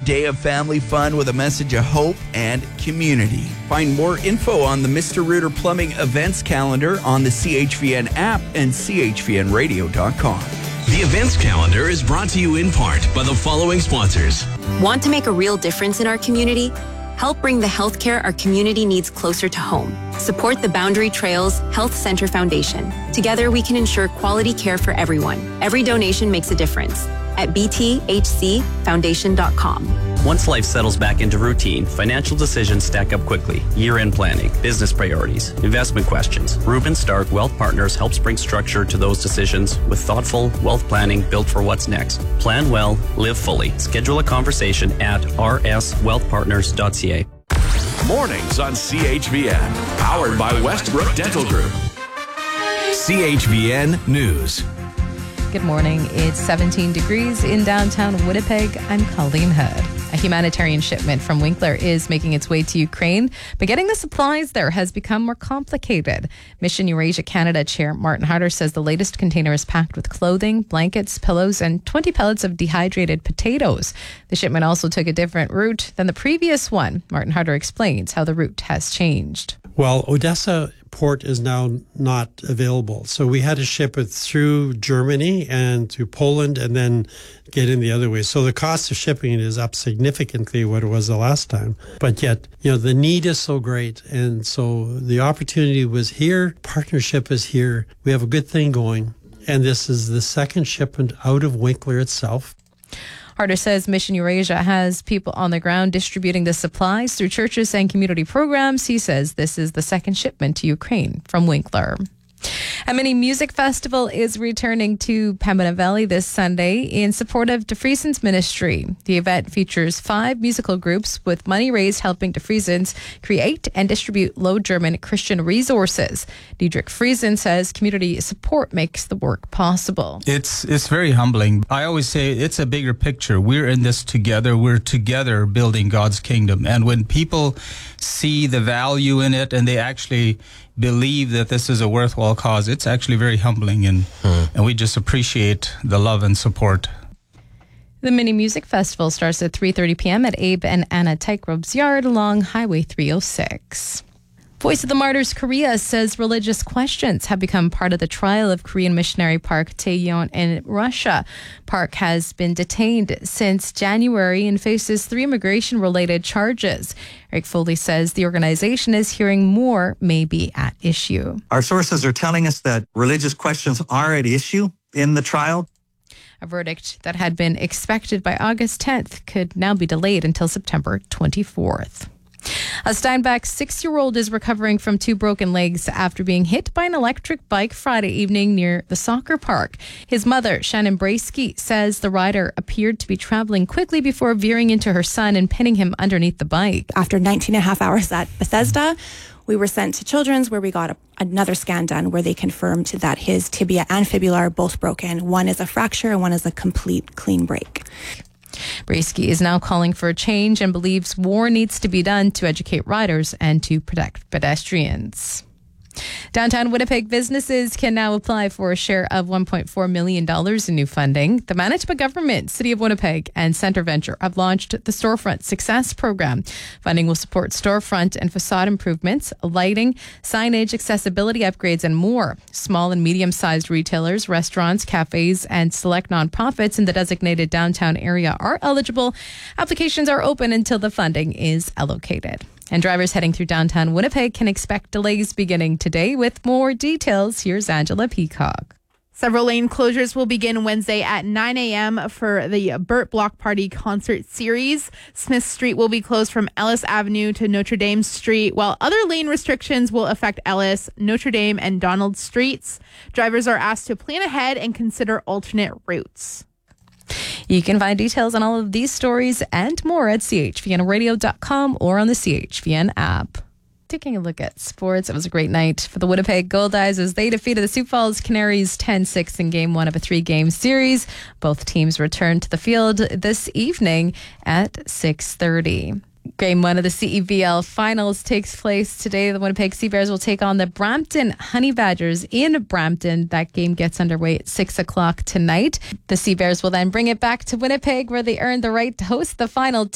day of family fun with a message of hope and community. Find more info on the Mr. Rooter Plumbing events calendar on the CHVN app and chvnradio.com. The events calendar is brought to you in part by the following sponsors. Want to make a real difference in our community? Help bring the healthcare our community needs closer to home. Support the Boundary Trails Health Center Foundation. Together, we can ensure quality care for everyone. Every donation makes a difference. At bthcfoundation.com. Once life settles back into routine, financial decisions stack up quickly. Year-end planning, business priorities, investment questions. Reuben Stark Wealth Partners helps bring structure to those decisions with thoughtful wealth planning built for what's next. Plan well, live fully. Schedule a conversation at rswealthpartners.ca. Mornings on CHVN, powered by Westbrook Dental Group. CHVN News. Good morning. It's 17 degrees in downtown Winnipeg. I'm Colleen Hood. A humanitarian shipment from Winkler is making its way to Ukraine, but getting the supplies there has become more complicated. Mission Eurasia Canada Chair Martin Harder says the latest container is packed with clothing, blankets, pillows, and 20 pellets of dehydrated potatoes. The shipment also took a different route than the previous one. Martin Harder explains how the route has changed. Well, Odessa port is now not available. So we had to ship it through Germany and to Poland and then get in the other way. So the cost of shipping it is up significantly what it was the last time. But yet, the need is so great. And so the opportunity was here. Partnership is here. We have a good thing going. And this is the second shipment out of Winkler itself. Harder says Mission Eurasia has people on the ground distributing the supplies through churches and community programs. He says this is the second shipment to Ukraine from Winkler. A mini music festival is returning to Pembina Valley this Sunday in support of DeFriesens Ministry. The event features 5 musical groups with money raised helping DeFriesens create and distribute Low German Christian resources. Diedrich Friesen says community support makes the work possible. It's very humbling. I always say it's a bigger picture. We're in this together. We're together building God's kingdom. And when people see the value in it and they actually believe that this is a worthwhile cause, it's actually very humbling, and we just appreciate the love and support. The Mini Music Festival starts at 3:30 p.m. at Abe and Anna Tygrove's yard along Highway 306. Voice of the Martyrs Korea says religious questions have become part of the trial of Korean missionary Park Tae-yeon in Russia. Park has been detained since January and faces 3 immigration-related charges. Eric Foley says the organization is hearing more may be at issue. Our sources are telling us that religious questions are at issue in the trial. A verdict that had been expected by August 10th could now be delayed until September 24th. A Steinbach 6-year-old is recovering from 2 broken legs after being hit by an electric bike Friday evening near the soccer park. His mother, Shannon Braysky, says the rider appeared to be traveling quickly before veering into her son and pinning him underneath the bike. After 19 and a half hours at Bethesda, we were sent to Children's where we got another scan done where they confirmed that his tibia and fibula are both broken. One is a fracture and one is a complete clean break. Braysky is now calling for a change and believes more needs to be done to educate riders and to protect pedestrians. Downtown Winnipeg businesses can now apply for a share of $1.4 million in new funding. The Manitoba government, City of Winnipeg, and Centre Venture have launched the Storefront Success Program. Funding will support storefront and facade improvements, lighting, signage, accessibility upgrades, and more. Small and medium-sized retailers, restaurants, cafes, and select nonprofits in the designated downtown area are eligible. Applications are open until the funding is allocated. And drivers heading through downtown Winnipeg can expect delays beginning today. With more details, here's Angela Peacock. Several lane closures will begin Wednesday at 9 a.m. for the Burt Block Party concert series. Smith Street will be closed from Ellis Avenue to Notre Dame Street, while other lane restrictions will affect Ellis, Notre Dame, and Donald Streets. Drivers are asked to plan ahead and consider alternate routes. You can find details on all of these stories and more at chvnradio.com or on the CHVN app. Taking a look at sports, it was a great night for the Winnipeg Goldeyes as they defeated the Sioux Falls Canaries 10-6 in Game 1 of a 3-game series. Both teams returned to the field this evening at 6:30. Game 1 of the CEVL Finals takes place today. The Winnipeg Sea Bears will take on the Brampton Honey Badgers in Brampton. That game gets underway at 6 o'clock tonight. The Sea Bears will then bring it back to Winnipeg where they earn the right to host the final